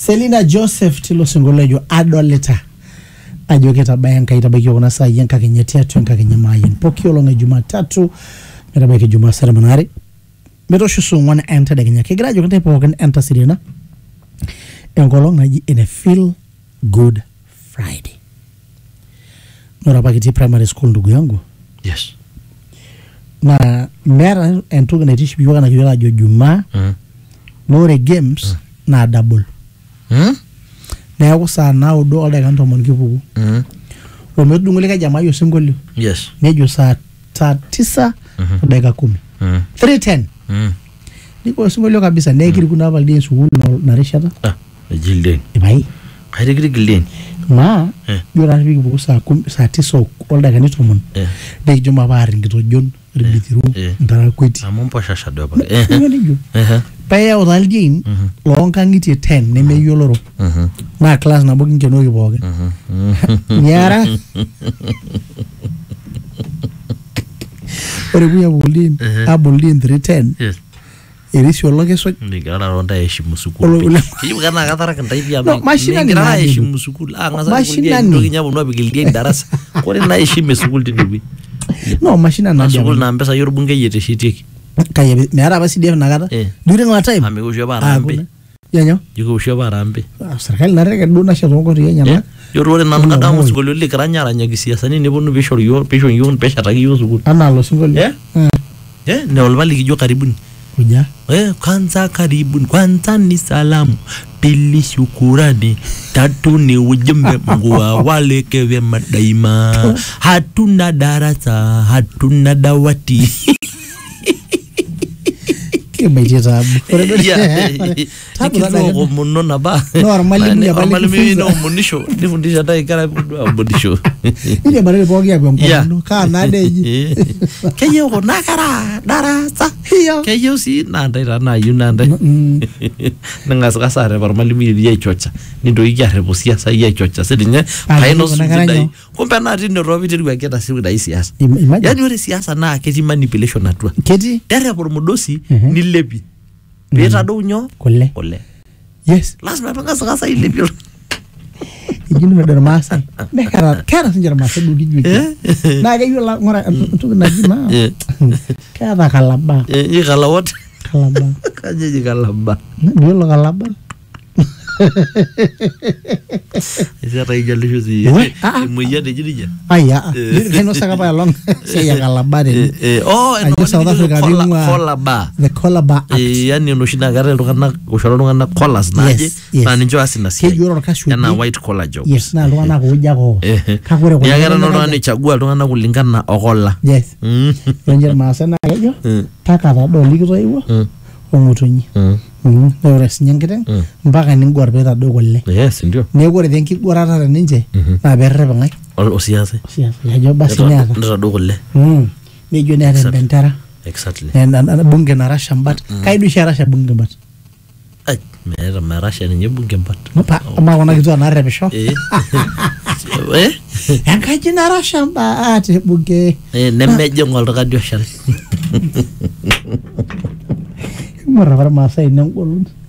Selina Joseph tilo singolejo adoleta ajo ketabaya nkaitabaiki kuna saa yenkakenya tiatu enkakenya mayin poki olonga Jumatatu metabaiki Jumatatu manare metosho sungwana enter dagenya kegira ajo kante pokin enter sirina enkolong naji in a feel good Friday nora pakiti primary school ndugu yangu. Yes. Na mera entoki naitish biyoga na kiyola ajo Jumaa nore games na double. Na yako saa nao do all the tomon kipuku. Romedungulika jamaa yo singolio. Yes. Nejo saa 9 dakika 10. 3:10. Niko singolio kabisa nekiri kuna valdi sukulu na reshata. Gilden. Ibai. Hairi Gilden. Ma yora bigi buku saa 9 all the kanito mon. Dek joma bari ngito John Ribitiru ndara kweti. Amompo shasha do ba. Paya odalgin longa ngiti 10 neme yoloro. Na class na bokin keno kiboge. Nyara. Ore buya bulin abulin 310. Yes. Erisho loge so ndigara ronda heshimu sukulu. Kiyu kana katara kan hivi ama. Ndigara heshimu sukulu. Ngasa kulia ndogi nyabo no bigilgeni darasa. Kore na heshimu sukulu tinubi. No mashina na sukulu na mpesa yorubunge yete shitiki. Kaya mera basi def nakata during what time amegusho barambe yanyo yuko usho barambe serikali na rega dona shato ngo riya nyama yorore nan kada musugolo le karanyara nyagi siasa ni nebonu bishor yo pishon yo pesha tagi yo sugulu analo singolo ne olbali kijo karibuni kuja kwanza karibuni kwanza ni salamu pili shukurani tatu ni ujumbe Mungu awaleke vyema daima hatuna darasa hatuna dawati Kemeje tabu. Tabu muno na ba. No normally no munisho. Nifundisha dai kara munisho. Ile barele bogi ya mkono. Ka na deji. Keyo ko nakara darasa. Keyo si nanda na yunanda. Nanga kasare normally mi ya chocha. Nindo ya rebosia sa ya chocha. Sedinye paino sudai. Kumbe na tino robiti kwa keta siku dai siasa. Yani ore siasa na keti manipulation atua. Keti dere por mudosi ni lepi. Beta do nyo kole. Yes. Lazima pangasa ilepi. Ijini medar masa. Kara sinjara masa du dijui. Na ga yola ngora tu na jima. Kara kalaba. Ye kalawat. Kalaba. Kaje kalaba. Yola kalaba. Ese ata ijali shuzi. Muya de jidija. Aya. Keno saka pa long. Saya kalaba de. No South Africa kolaba. The Kolaba Act. Yani no shina gare lukana ushoro lukana kolas naje. Na ninjo asina si. Yana white collar jobs. Yes, na lukana kuja ko. Kakure ko. Yagara no lukana chagua lukana kulingana na ogola. Yes. Ranger masana yo. Taka da do likito iwo. Omutunyi. Ora sinyangire mpaka ningwar beta dogolle. Yes, ndio. Negore denki gorata ninje na berre bangai. Osiase. Ya jo basi nada. Ndra dogolle. Ne jo ne bentara. Exactly. Na bunge na rasha mbat. Kaidu sharasha bunge mbat. Ai, mera rasha ni bunge mbat. Mapa ama wana kitu na rebesho. Yankaji na rasha mbat bunge. Nemeje ngol radio shari. Mara masa ina ngol.